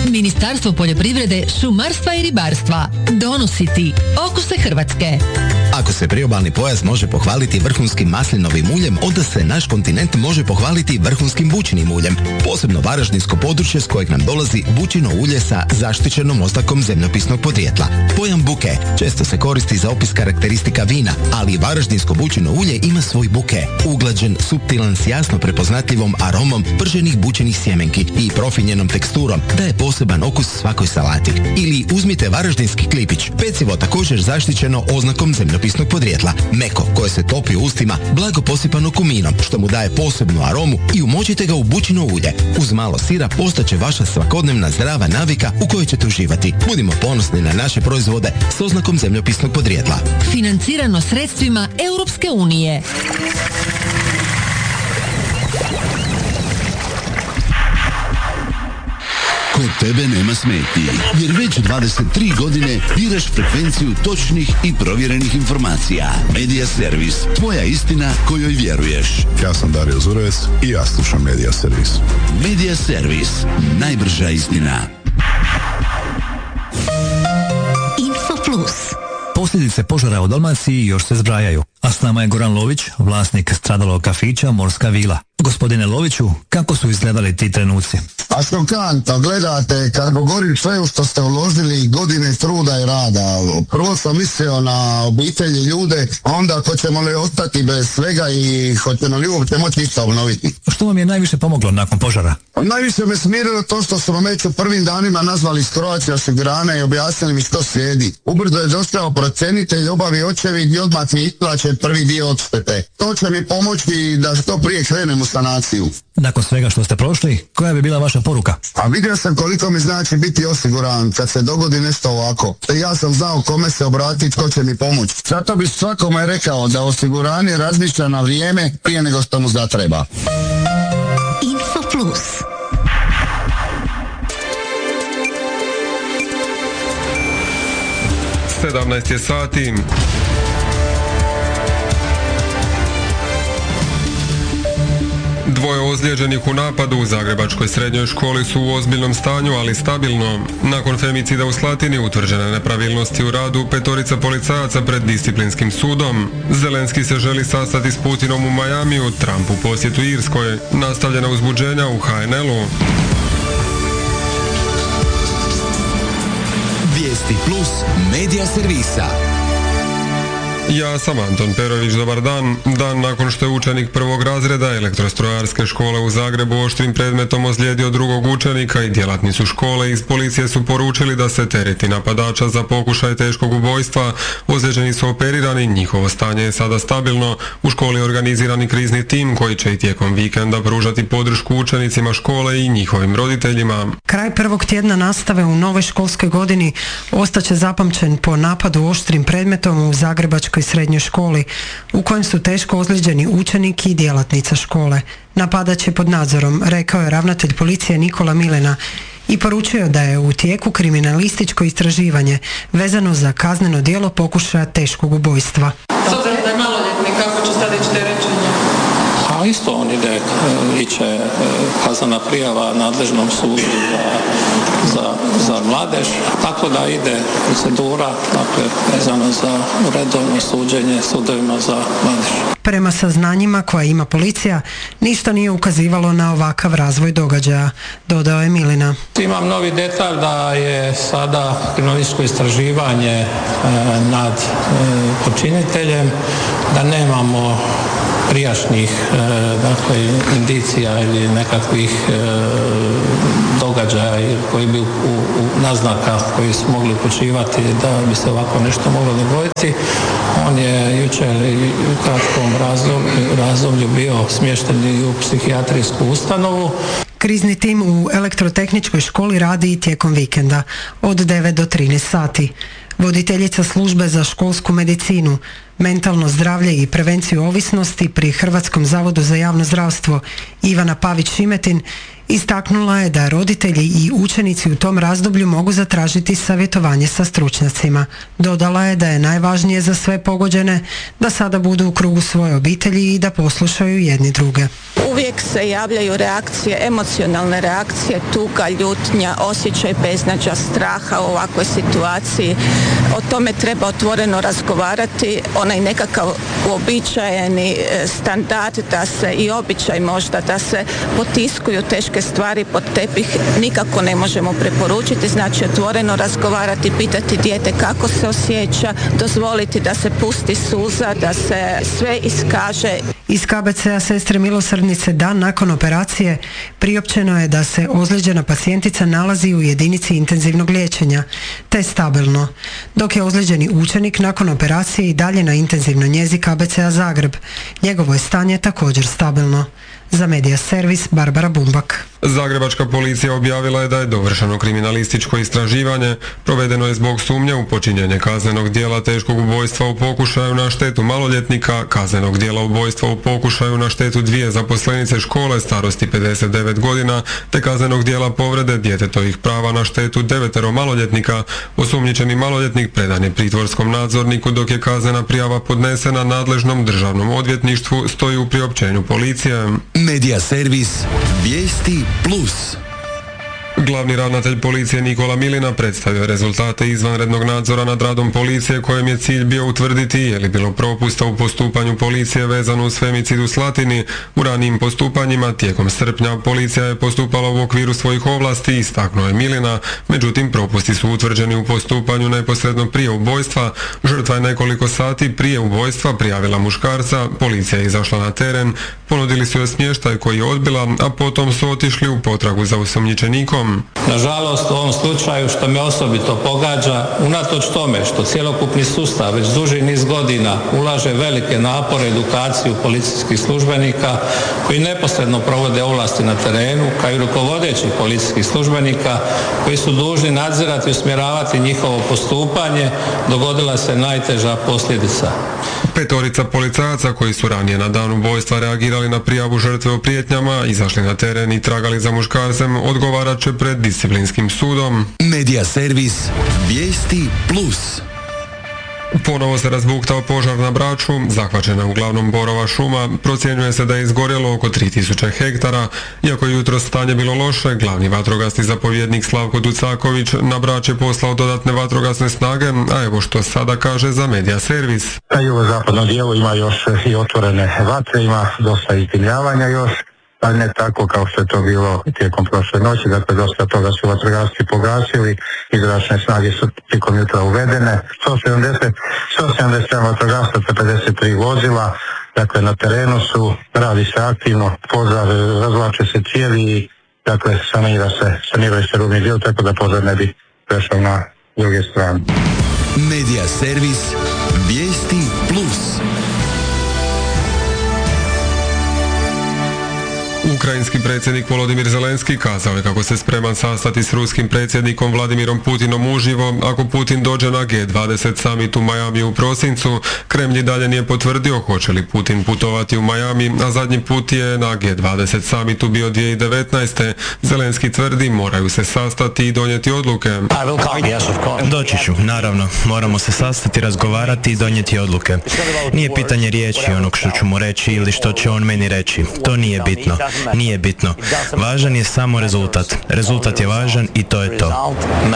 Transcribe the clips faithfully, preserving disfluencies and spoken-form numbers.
Ministarstvo poljoprivrede, šumarstva i ribarstva donosi ti Okuse Hrvatske. Ako se priobalni pojas može pohvaliti vrhunskim maslinovim uljem, onda se naš kontinent može pohvaliti vrhunskim bućinim uljem. Posebno varaždinsko područje s kojeg nam dolazi bućino ulje sa zaštićenom oznakom zemljopisnog podrijetla. Pojam buke često se koristi za opis karakteristika vina, ali varaždinsko bućino ulje ima svoj buke. Uglađen, suptilan s jasno prepoznatljivom aromom prženih bućinih sjemenki i profinjenom teksturom daje poseban okus svakoj salati. Ili uzmite varaždinski klipić, pecivo također zaštićeno oznakom zemljopisnog podrijetla. Meko, koje se topi u ustima, blago posipano kuminom, što mu daje posebnu aromu i umočite ga u bućino ulje. Uz malo sira postaće vaša svakodnevna zdrava navika u kojoj ćete uživati. Budimo ponosni na naše proizvode s oznakom zemljopisnog podrijetla. Financirano sredstvima Europske unije. Kod tebe nema smetnji, jer već dvadeset tri godine biraš frekvenciju točnih i provjerenih informacija. Medija Servis, tvoja istina kojoj vjeruješ. Ja sam Dario Zurovec i ja slušam Medija Servis. Medija Servis, najbrža istina. Info Plus. Posljedice požara u Dalmaciji još se zbrajaju, a s nama je Goran Lović, vlasnik stradalog kafića Morska vila. Gospodine Loviću, kako su izgledali ti trenuci? A šokantno, gledate, kad govorim sve što ste uložili godine truda i rada. Prvo sam mislio na obitelji, ljude, a onda hoćemo li ostati bez svega i hoćemo li uopće moći isto obnoviti. Što vam je najviše pomoglo nakon požara? Najviše me smirilo to što su već u prvim danima nazvali iz Croatia osiguranja i objasnili mi što slijedi. Ubrzo je došao procenitelj, obavi očevid i odmah mi isplaćen prvi dio odštete. To će mi pomoći da što prije krenem u sanaciju. Nakon svega što ste prošli, koja bi bila vaša poruka? A vidio sam koliko mi znači biti osiguran kad se dogodi nešto ovako. Ja sam znao kome se obratiti, tko će mi pomoći. Zato bi svakome rekao da osiguranje razmišlja na vrijeme prije nego što mu zatreba. Info Plus. sedamnaest je sati. Dvoje ozlijeđenih u napadu u zagrebačkoj srednjoj školi su u ozbiljnom stanju, ali stabilno. Nakon femicida u Slatini utvrđene nepravilnosti u radu petorica policajaca pred disciplinskim sudom. Zelenski se želi sastati s Putinom u Majamiju, Trump u posjetu Irskoj. Nastavljena uzbuđenja u ha en el u. Vijesti Plus Medija Servisa. Ja sam Anton Perović, dobar dan. Dan nakon što je učenik prvog razreda elektrostrojarske škole u Zagrebu oštrim predmetom ozlijedio drugog učenika i djelatnicu škole iz policije su poručili da se tereti napadača za pokušaj teškog ubojstva. Ozlijeđeni su operirani, njihovo stanje je sada stabilno. U školi je organizirani krizni tim koji će i tijekom vikenda pružati podršku učenicima škole i njihovim roditeljima. Kraj prvog tjedna nastave u novoj školskoj godini ostaće zapamćen po napadu oštrim predmetom u zagrebačkoj srednjoj školi, u kojem su teško ozlijeđeni učenik i djelatnica škole. Napadač je pod nadzorom, rekao je ravnatelj policije Nikola Milena i poručio da je u tijeku kriminalističko istraživanje vezano za kazneno djelo pokušaja teškog ubojstva. S obzirom da je maloljetnik, kako će sada ići terećenje? A isto on ide, iće kaznena prijava nadležnom sudu za, za, za mladež, tako da ide procedura, dakle, vezano za redovno suđenje sudovima za mladež. Prema saznanjima koja ima policija, ništa nije ukazivalo na ovakav razvoj događaja, dodao je Milina. Imam novi detalj da je sada kriminalističko istraživanje e, nad e, počiniteljem, da nemamo prijašnjih e, dakle, indicija ili nekakvih e, događaja koji bi u, u naznaka koji su mogli upućivati da bi se ovako nešto moglo dogoditi. On je jučer u kratkom razdoblju, razdoblju bio smješten i u psihijatrijsku ustanovu. Krizni tim u elektrotehničkoj školi radi i tijekom vikenda od devet do trinaest sati. Voditeljica službe za školsku medicinu, mentalno zdravlje i prevenciju ovisnosti pri Hrvatskom zavodu za javno zdravstvo Ivana Pavić-Šimetin Istaknula je da roditelji i učenici u tom razdoblju mogu zatražiti savjetovanje sa stručnjacima. Dodala je da je najvažnije za sve pogođene da sada budu u krugu svoje obitelji i da poslušaju jedni druge. Uvijek se javljaju reakcije, emocionalne reakcije, tuga, ljutnja, osjećaj beznađa, straha u ovakvoj situaciji. O tome treba otvoreno razgovarati. Onaj nekakav uobičajeni standard da se i običaj možda da se potiskuju teške stvari pod tepih nikako ne možemo preporučiti. Znači otvoreno razgovarati, pitati dijete kako se osjeća, dozvoliti da se pusti suza, da se sve iskaže. Iz K B C-a Sestre milosrdnice dan nakon operacije priopćeno je da se ozlijeđena pacijentica nalazi u jedinici intenzivnog liječenja, te stabilno, dok je ozlijeđeni učenik nakon operacije i dalje na intenzivnoj njezi K B C-a Zagreb. Njegovo je stanje također stabilno. Za Medija servis Barbara Bumbak. Zagrebačka policija objavila je da je dovršeno kriminalističko istraživanje, provedeno je zbog sumnje u počinjenje kaznenog djela teškog ubojstva u pokušaju na štetu maloljetnika, kaznenog djela ubojstva u pokušaju na štetu dvije zaposlenice škole starosti pedeset devet godina, te kaznenog djela povrede djetetovih prava na štetu devetero maloljetnika. Osumnjičeni maloljetnik predan je pritvorskom nadzorniku, dok je kaznena prijava podnesena nadležnom državnom odvjetništvu, stoji u priopćenju policije. Medija servis Vijesti Plus. Glavni ravnatelj policije Nikola Milina predstavio rezultate izvanrednog nadzora nad radom policije, kojem je cilj bio utvrditi je li bilo propusta u postupanju policije vezano uz femicid u Slatini. U ranijim postupanjima tijekom srpnja policija je postupala u okviru svojih ovlasti, istaknuo je Milina, međutim propusti su utvrđeni u postupanju neposredno prije ubojstva. Žrtva je nekoliko sati prije ubojstva prijavila muškarca, policija je izašla na teren, ponudili su joj smještaj koji je odbila, a potom su otišli u potragu za osumnjičenikom. Nažalost, u ovom slučaju što me osobito pogađa, unatoč tome što cjelokupni sustav već duži niz godina ulaže velike napore edukaciju policijskih službenika koji neposredno provode ovlasti na terenu, kao i rukovodećih policijskih službenika koji su dužni nadzirati i usmjeravati njihovo postupanje, dogodila se najteža posljedica. Petorica policajaca koji su ranije na dan ubojstva reagirali na prijavu žrtve o prijetnjama, izašli na teren i tragali za muškarcem, odgovarat će pred disciplinskim sudom. Medija servis Vijesti Plus. Ponovo se razbuktao požar na Braču, zahvaćena uglavnom borova šuma. Procjenjuje se da je izgorjelo oko tri tisuće hektara. Iako je jutro stanje bilo loše, glavni vatrogasni zapovjednik Slavko Ducaković na Brač je poslao dodatne vatrogasne snage, a evo što sada kaže za Medija servis. Na jugozapadnom dijelu ima još i otvorene vatre, ima dosta ispiljavanja još, ali ne tako kao što je to bilo tijekom prošle noći, dakle dosta toga su vatrogasci pogasili i zračne snage su tijekom jutra uvedene. sto sedamdeset, sto sedamdeset sedam vatrogasaca, pedeset tri vozila, dakle na terenu su, radi se aktivno, požar, razvlače se cijevi i dakle sanira se, saniraju se rubni dio, tako da požar ne bi prešao na druge strane. Medija servis Vijesti Plus. Ukrajinski predsjednik Volodimir Zelenski kazao je kako se spreman sastati s ruskim predsjednikom Vladimirom Putinom uživo ako Putin dođe na G dvadeset summit u Miami u prosincu. Kremlj i dalje nije potvrdio hoće li Putin putovati u Miami, a zadnji put je na G dvadeset summitu bio dvije tisuće devetnaeste. Zelenski tvrdi moraju se sastati i donijeti odluke. Doći ću, naravno. Moramo se sastati, razgovarati i donijeti odluke. Nije pitanje riječi onog što ću mu reći ili što će on meni reći. To nije bitno. Nije bitno. Važan je samo rezultat. Rezultat je važan i to je to.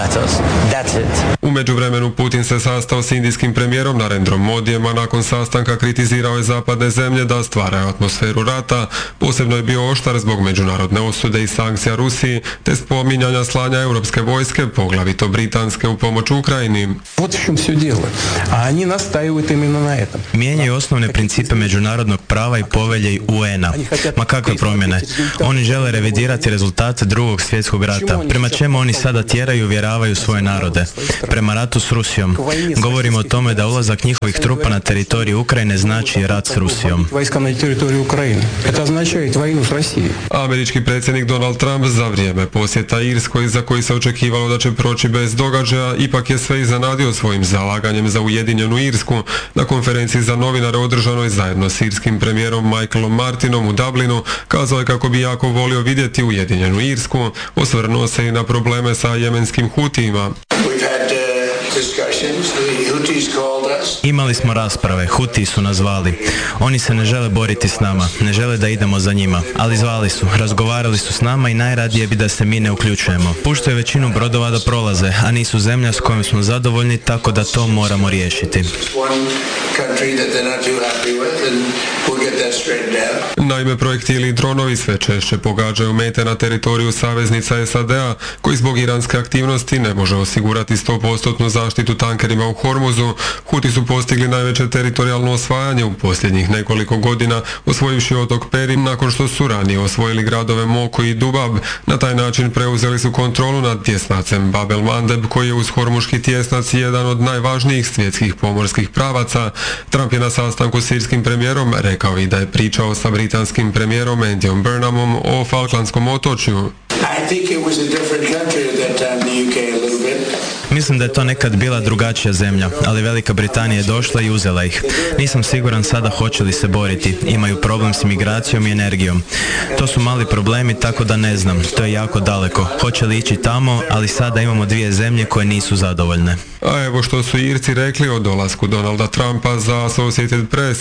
U međuvremenu Putin se sastao s indijskim premijerom Narendrom Modijem, a nakon sastanka kritizirao je zapadne zemlje da stvaraju atmosferu rata. Posebno je bio oštar zbog međunarodne osude i sankcija Rusiji, te spominjanja slanja europske vojske, poglavito britanske, u pomoć Ukrajini. Mijenjaju osnovne principe međunarodnog prava i povelje U N-a. Ma kakve promjene? Oni žele revidirati rezultate drugog svjetskog rata. Prema čemu oni sada tjeraju i uvjeravaju svoje narode? Prema ratu s Rusijom. Govorimo o tome da ulazak njihovih trupa na teritoriju Ukrajine znači rat s Rusijom. Američki predsjednik Donald Trump za vrijeme posjeta Irskoj, za koji se očekivalo da će proći bez događaja, ipak je sve iznenadio svojim zalaganjem za ujedinjenu Irsku. Na konferenciji za novinare održanoj zajedno s irskim premijerom Michaelom Martinom u Dublinu kazao je kako kako bi jako volio vidjeti Ujedinjenu Irsku, osvrnuo se i na probleme sa jemenskim Hutijima. Imali smo rasprave, Hutiji su nas zvali. Oni se ne žele boriti s nama, ne žele da idemo za njima, ali zvali su, razgovarali su s nama i najradije bi da se mi ne uključujemo. Puštaju većinu brodova da prolaze, a nisu zemlja s kojom smo zadovoljni, tako da to moramo riješiti. Naime, projektili i dronovi sve češće pogađaju mete na teritoriju saveznica S A D-a, koji zbog iranske aktivnosti ne može osigurati sto posto zaštitu tankerima u Hormuzu. Huti su postigli najveće teritorijalno osvajanje u posljednjih nekoliko godina, osvojivši otok Perim nakon što su ranije osvojili gradove Moko i Dubab. Na taj način preuzeli su kontrolu nad tjesnacem Bab el Mandeb, koji je uz Hormuški tjesnac jedan od najvažnijih svjetskih pomorskih pravaca. Trump je na sastanku s sirskim premijerom rekao i da je pričao sa britanskim premijerom Andyom Burnhamom o Falklandskom otočju. Mislim da je to nekad bila drugačija zemlja, ali Velika Britanija je došla i uzela ih. Nisam siguran sada hoće li se boriti. Imaju problem s migracijom i energijom. To su mali problemi, tako da ne znam. To je jako daleko. Hoće li ići tamo, ali sada imamo dvije zemlje koje nisu zadovoljne. A evo što su Irci rekli o dolasku Donalda Trumpa za Associated Press.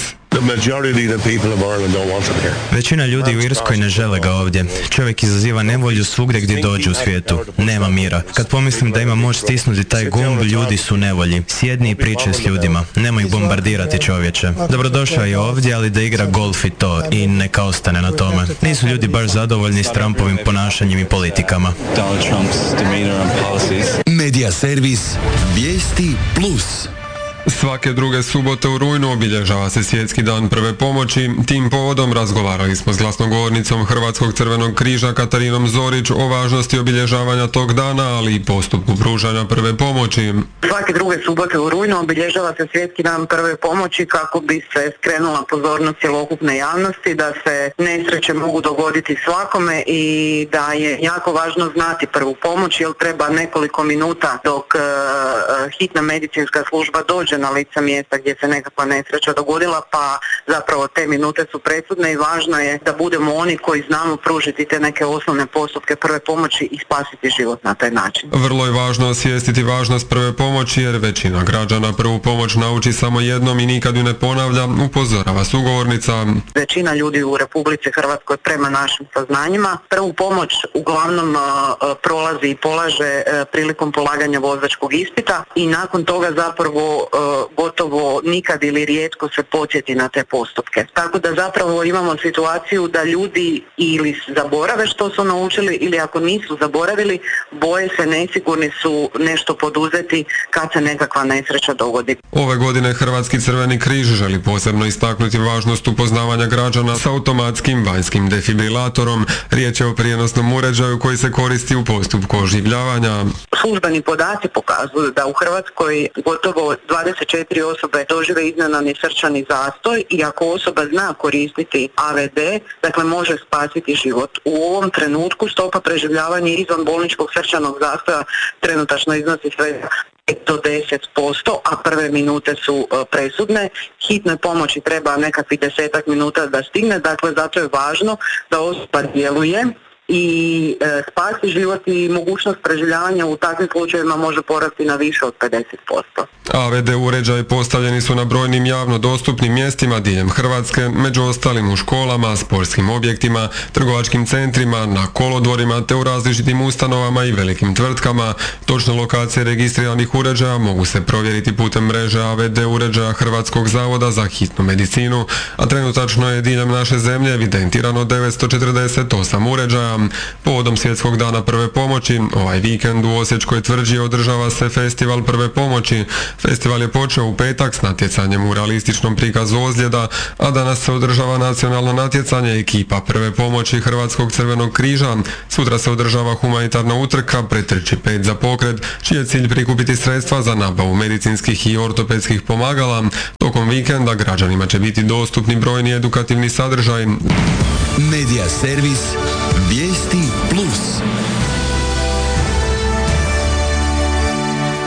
Većina ljudi u Irskoj ne žele ga ovdje. Čovjek izaziva nevolju svugdje gdje dođe u svijetu. Nema mira. Kad pomislim da ima moć stisnuti taj gumb, ljudi su nevolji. Sjedni i pričaj s ljudima. Nemoj ih bombardirati, čovječe. Dobrodošao je ovdje, ali da igra golf i to. I neka ostane na tome. Nisu ljudi baš zadovoljni s Trumpovim ponašanjem i politikama. Medija servis Vijesti plus. Svake druge subote u rujnu obilježava se Svjetski dan prve pomoći. Tim povodom razgovarali smo s glasnogovornicom Hrvatskog crvenog križa Katarinom Zorić o važnosti obilježavanja tog dana, ali i postupku pružanja prve pomoći. Svake druge subote u rujnu obilježava se Svjetski dan prve pomoći kako bi se skrenula pozornost cjelokupne javnosti da se nesreće mogu dogoditi svakome i da je jako važno znati prvu pomoć, jer treba nekoliko minuta dok uh, hitna medicinska služba dođe na lice mjesta gdje se nekakva nesreća dogodila, pa zapravo te minute su presudne i važno je da budemo oni koji znamo pružiti te neke osnovne postupke prve pomoći i spasiti život na taj način. Vrlo je važno osvijestiti važnost prve pomoći jer većina građana prvu pomoć nauči samo jednom i nikad ju ne ponavlja, upozorava sugovornica. Većina ljudi u Republici Hrvatskoj prema našim saznanjima prvu pomoć uglavnom a, a, prolazi i polaže a, prilikom polaganja vozačkog ispita i nakon toga zapravo a, gotovo nikad ili rijetko se podsjeti na te postupke. Tako da zapravo imamo situaciju da ljudi ili zaborave što su naučili ili ako nisu zaboravili, boje se, nesigurni su nešto poduzeti kad se nekakva nesreća dogodi. Ove godine Hrvatski crveni križ želi posebno istaknuti važnost upoznavanja građana s automatskim vanjskim defibrilatorom. Riječ je o prijenosnom uređaju koji se koristi u postupku oživljavanja. Službeni podaci pokazuju da u Hrvatskoj gotovo dvadeset četiri osobe dožive iznenadni srčani zastoj i ako osoba zna koristiti A V D, dakle može spasiti život. U ovom trenutku stopa preživljavanja izvan bolničkog srčanog zastoja trenutačno iznosi svega pet do deset posto, a prve minute su uh, presudne. Hitnoj pomoći treba nekakvih desetak minuta da stigne, dakle zato je važno da osoba djeluje i e, spasi život i mogućnost preživljavanja u takvim slučajevima može porasti na više od pedeset posto. A V D uređaji postavljeni su na brojnim javno dostupnim mjestima diljem Hrvatske, među ostalim u školama, sportskim objektima, trgovačkim centrima, na kolodvorima te u različitim ustanovama i velikim tvrtkama. Točne lokacije registriranih uređaja mogu se provjeriti putem mreže A V D uređaja Hrvatskog zavoda za hitnu medicinu, a trenutačno je diljem naše zemlje evidentirano devetsto četrdeset osam uređaja. Povodom Svjetskog dana prve pomoći, ovaj vikend u Osječkoj tvrđi održava se festival prve pomoći. Festival je počeo u petak s natjecanjem u realističnom prikazu ozljeda, a danas se održava nacionalno natjecanje ekipa prve pomoći Hrvatskog crvenog križa. Sutra se održava humanitarna utrka Pretrči pet za pokret, čiji je cilj prikupiti sredstva za nabavu medicinskih i ortopedskih pomagala. Tokom vikenda građanima će biti dostupni brojni edukativni sadržaj. Medija servis Vijesti plus.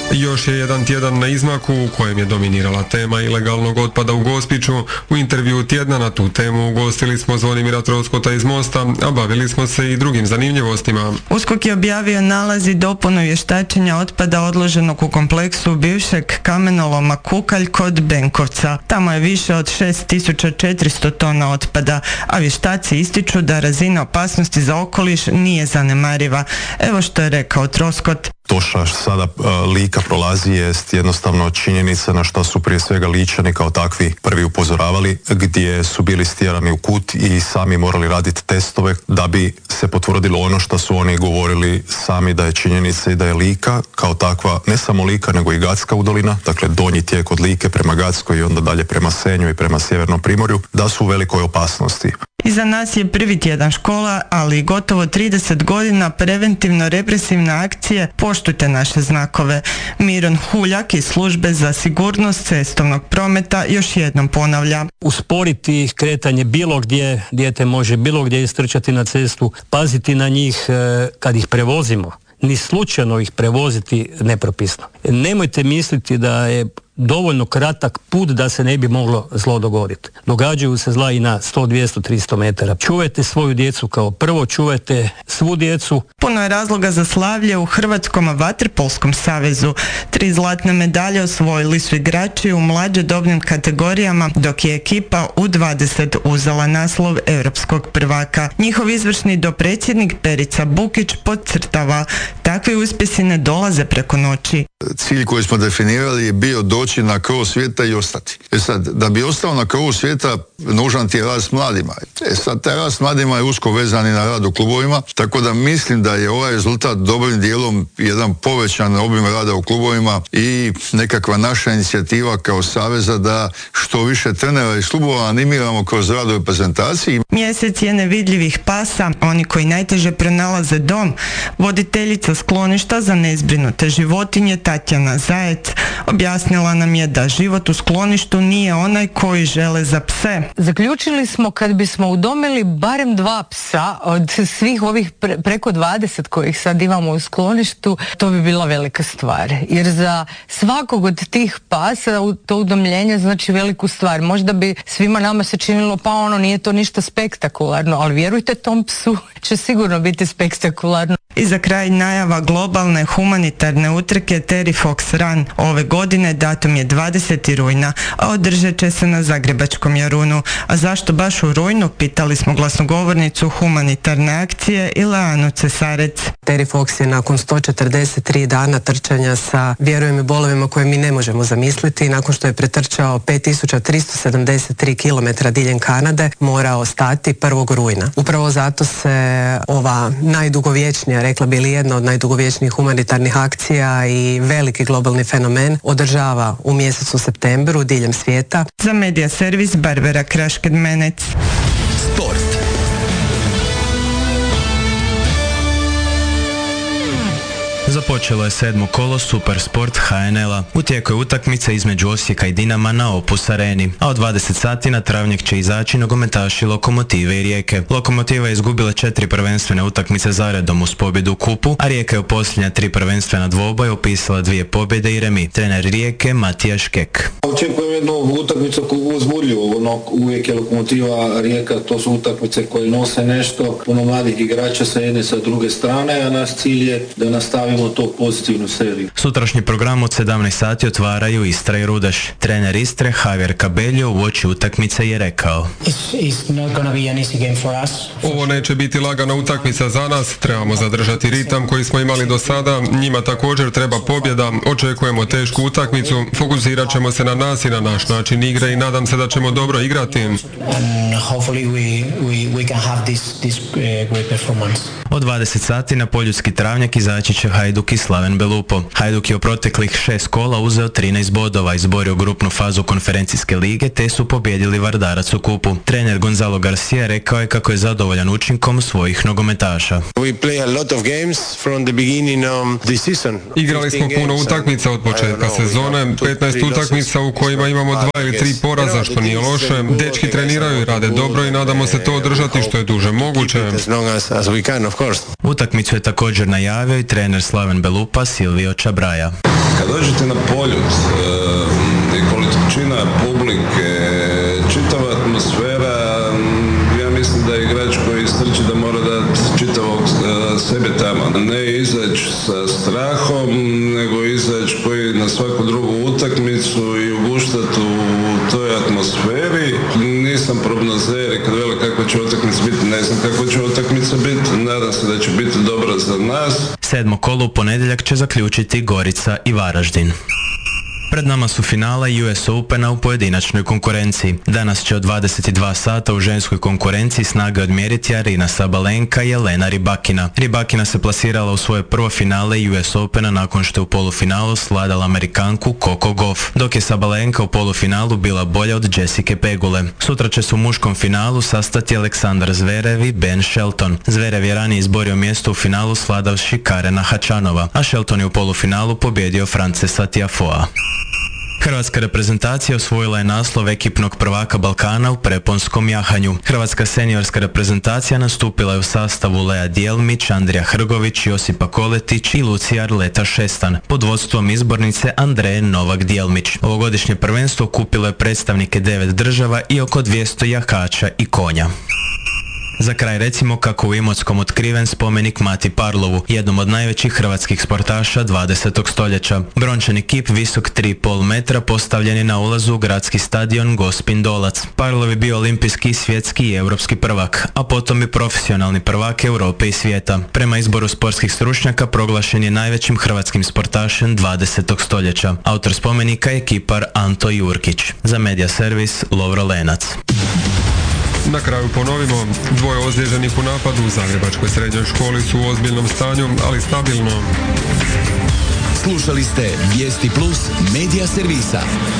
Još je jedan tjedan na izmaku u kojem je dominirala tema ilegalnog otpada u Gospiću. U intervju tjedna na tu temu ugostili smo Zvonimira Troskota iz Mosta, a bavili smo se i drugim zanimljivostima. USKOK je objavio nalaz i dopunu vještačenja otpada odloženog u kompleksu bivšeg kamenoloma Kukalj kod Benkovca. Tamo je više od šest tisuća četiristo tona otpada, a vještaci ističu da razina opasnosti za okoliš nije zanemariva. Evo što je rekao Troskot. To što sada uh, Lika prolazi jest jednostavno činjenica na što su prije svega Ličani kao takvi prvi upozoravali, gdje su bili stjerani u kut i sami morali raditi testove da bi se potvrdilo ono što su oni govorili sami da je činjenica i da je Lika kao takva, ne samo Lika nego i Gatska udolina, dakle donji tijek od Like prema Gatskoj i onda dalje prema Senju i prema Sjevernom Primorju, da su u velikoj opasnosti. Iza nas je prvi tjedan škola, ali gotovo trideset godina preventivno-represivne akcije Poštujte naše znakove. Miron Huljak iz službe za sigurnost cestovnog prometa još jednom ponavlja. Usporiti kretanje bilo gdje, dijete može bilo gdje istrčati na cestu, paziti na njih e, kad ih prevozimo. Ni slučajno ih prevoziti nepropisno. Nemojte misliti da je dovoljno kratak put da se ne bi moglo zlo dogoditi. Događaju se zla i na sto, dvjesto, tristo metara. Čuvajte svoju djecu kao prvo, čuvajte svu djecu. Puno je razloga za slavlje u Hrvatskom vaterpolskom savezu. Tri zlatne medalje osvojili su igrači u mlađe dobnim kategorijama, dok je ekipa u dvadeset uzela naslov europskog prvaka. Njihov izvršni dopredsjednik Perica Bukić podcrtava, takvi uspjesi ne dolaze preko noći. Cilj koji smo definirali je bio doći na krov svijeta i ostati. E sad, da bi ostao na krovu svijeta, nužan ti je rad s mladima. E sad, taj rad s mladima je usko vezan i na rad u klubovima, tako da mislim da je ovaj rezultat dobrim dijelom jedan povećan obim rada u klubovima i nekakva naša inicijativa kao saveza da što više trenera iz klubova animiramo kroz rad u reprezentaciji. Mjesec je nevidljivih pasa, oni koji najteže pronalaze dom. Voditeljica skloništa za nezbrinute životinje Tatjana Zajec objasnila nam je da život u skloništu nije onaj koji žele za pse. Zaključili smo kad bismo udomili barem dva psa od svih ovih pre, preko dvadeset kojih sad imamo u skloništu, to bi bila velika stvar. Jer za svakog od tih pasa to udomljenje znači veliku stvar. Možda bi svima nama se činilo pa ono nije to ništa spektakularno, ali vjerujte tom psu će sigurno biti spektakularno. I za kraj najava globalne humanitarne utrke Terry Fox Run. Ove godine datum je dvadesetog rujna, a održat će se na Zagrebačkom Jarunu. A zašto baš u rujnu, pitali smo glasnogovornicu humanitarne akcije Ileanu Cesarec. Terry Fox je nakon sto četrdeset tri dana trčanja sa, vjerujem, i bolovima koje mi ne možemo zamisliti, nakon što je pretrčao pet tisuća tristo sedamdeset tri kilometra diljem Kanade, morao stati prvog rujna. Upravo zato se ova najdugovječnija, rekla bi li jedna od najdugovječnijih humanitarnih akcija i veliki globalni fenomen održava u mjesecu septembru diljem svijeta. Za Medija servis Barbara Krašked-Menec. Sport. Započelo je sedmo kolo Super Sport H N L-a. U tijeku je utakmica između Osijeka i Dinama na Opus Areni, a od dvadeset sati na travnjak će izaći nogometaši Lokomotive i Rijeke. Lokomotiva je izgubila četiri prvenstvene utakmice zaredom uz pobjedu u kupu, a Rijeka je u posljednja tri prvenstvena dvoboja upisala dvije pobjede i remi. Trener Rijeke Matija Škek. Očekujem jednu utakmicu uzbudljivu, ono, uvijek je Lokomotiva, Rijeka, to su utakmice koje nose nešto, puno mladih igrača sa jedne sa druge strane, a naš cilj je da nastavimo to pozitivnu seriju. Sutrašnji program od sedamnaest sati otvaraju Istra i Rudeš. Trener Istre Javier Cabello uoči utakmice je rekao: Ovo neće biti lagana utakmica za nas, trebamo zadržati ritam koji smo imali do sada, njima također treba pobjeda, očekujemo tešku utakmicu, fokusirat ćemo se na nas i na naš način igre i nadam se da ćemo dobro igrati. Od dvadeset sati na Poljudski travnjak izaći će Hajduk i Slaven Belupo. Hajduk je u proteklih šest kola uzeo trinaest bodova, izborio grupnu fazu konferencijske lige te su pobjedili Vardarac u kupu. Trener Gonzalo Garcia rekao je kako je zadovoljan učinkom svojih nogometaša. Igrali smo puno utakmica od početka sezone, petnaest utakmica u kojima imamo dva ili tri poraza, što nije loše. Dečki treniraju i rade dobro i nadamo se to održati što je duže moguće. Utakmicu je također najavio i trener Slaven Slaven Belupa, Silvio Čabraja. Kad dođete na Poljud, e, količina publike, čitava atmosfera, ja mislim da je igrač koji istrči da mora dati čitavog e, sebe tamo. Ne izaći sa strahom, nego izaći koji na svaku drugu utakmicu i uguštati u toj atmosferi. Nisam prognozer i kad vele kako će utakmica biti, ne znam kako će utakmica biti, nadam se da će biti dobro za nas. Sedmo kolo u ponedjeljak će zaključiti Gorica i Varaždin. Pred nama su finala U S Opena u pojedinačnoj konkurenciji. Danas će od dvadeset dva sata u ženskoj konkurenciji snage odmjeriti Arina Sabalenka i Jelena Rybakina. Rybakina se plasirala u svoje prvo finale U S Opena nakon što je u polufinalu svladala Amerikanku Coco Gauff, dok je Sabalenka u polufinalu bila bolja od Jessica Pegule. Sutra će se u muškom finalu sastati Aleksandar Zverev i Ben Shelton. Zverev je ranije izborio mjesto u finalu svladavši Karena Hačanova, a Shelton je u polufinalu pobjedio Francesa Tiafoea. Hrvatska reprezentacija osvojila je naslov ekipnog prvaka Balkana u preponskom jahanju. Hrvatska seniorska reprezentacija nastupila je u sastavu Lea Djelmić, Andrija Hrgović, Josipa Koletić i Lucija Arleta Šestan, pod vodstvom izbornice Andreje Novak Djelmić. Ovogodišnje prvenstvo okupilo je predstavnike devet država i oko dvjesto jahača i konja. Za kraj recimo kako u Imotskom otkriven spomenik Mati Parlovu, jednom od najvećih hrvatskih sportaša dvadesetog stoljeća. Brončani kip visok tri i pol metra postavljen je na ulazu u gradski stadion Gospin Dolac. Parlov je bio olimpijski, svjetski i europski prvak, a potom i profesionalni prvak Europe i svijeta. Prema izboru sportskih stručnjaka proglašen je najvećim hrvatskim sportašem dvadesetog stoljeća. Autor spomenika je kipar Anto Jurkić. Za Media Servis Lovro Lenac. Na kraju ponovimo, dvoje ozlijeđenih u napadu u Zagrebačkoj srednjoj školi su u ozbiljnom stanju, ali stabilno. Slušali ste Vijesti Plus Media Servisa.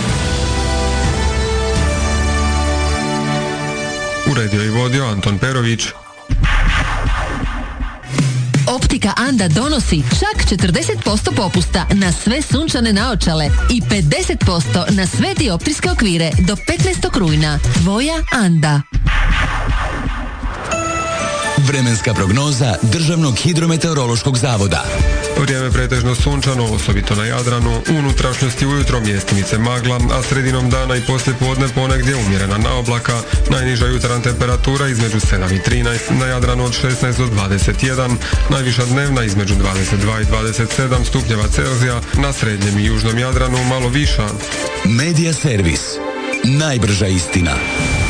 Uredio i vodio Anton Perović. Optika Anda donosi čak četrdeset posto popusta na sve sunčane naočale i pedeset posto na sve dioptrijske okvire do petnaestog rujna. Tvoja Anda. Vremenska prognoza Državnog hidrometeorološkog zavoda. Vrijeme pretežno sunčano, osobito na Jadranu, u unutrašnjosti ujutro mjestimice magla, a sredinom dana i poslijepodne ponegdje umjerena naoblaka, najniža jutarnja temperatura između sedam i trinaest, na Jadranu od šesnaest do dvadeset jedan, najviša dnevna između dvadeset dva i dvadeset sedam stupnjeva Celzija, na srednjem i južnom Jadranu malo viša. Media Servis. Najbrža istina.